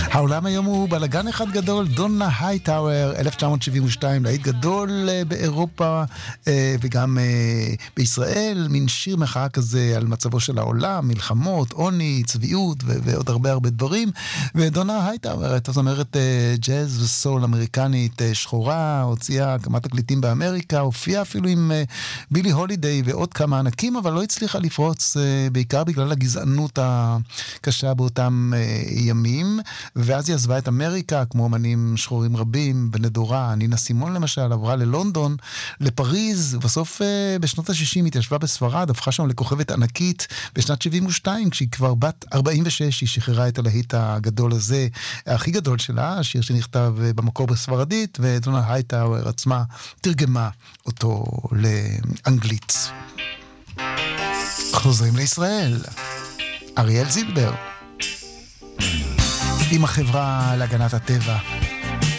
העולם היום הוא בלגן אחד גדול, דונה הייטאוור, 1972, להיט גדול באירופה וגם בישראל, מין שיר מחאה כזה על מצבו של העולם, מלחמות, עוני, צביעות ועוד הרבה דברים. ודונה הייטאוור, הייתה זמרת ג'אז וסול אמריקנית שחורה, הוציאה כמה תקליטים באמריקה, הופיעה אפילו עם בילי הולידיי ועוד כמה ענקים, אבל לא הצליחה לפרוץ בעיקר בגלל הגזענות הקשה באותם ימים. ואז היא עזבה את אמריקה, כמו אמנים שחורים רבים, בנדורה, נינה סימון למשל, עברה ללונדון, לפריז, ובסוף בשנות ה-60 התיישבה בספרד, הפכה שם לכוכבת ענקית, בשנת 72, כשהיא כבר בת 46, היא שחררה את הלהיט הגדול הזה, הכי גדול שלה, השיר שנכתב במקור בספרדית, ודונה הייטאוור עצמה תרגמה אותו לאנגלית. חוזרים לישראל, אריאל זילבר. עם החברה להגנת הטבע.